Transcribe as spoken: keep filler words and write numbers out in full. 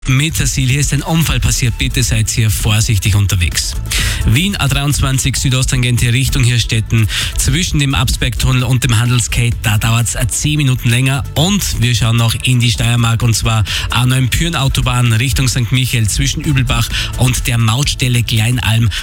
Mit Sil, hier ist ein Unfall passiert, bitte seid hier vorsichtig unterwegs. Wien A dreiundzwanzig Südosttangente Richtung Hirstetten, zwischen dem Absbergtunnel und dem Handelsgate, da dauert es zehn Minuten länger. Und wir schauen noch in die Steiermark, und zwar A neun Pyhrn Autobahn Richtung Sankt Michael zwischen Übelbach und der Mautstelle Kleinalm.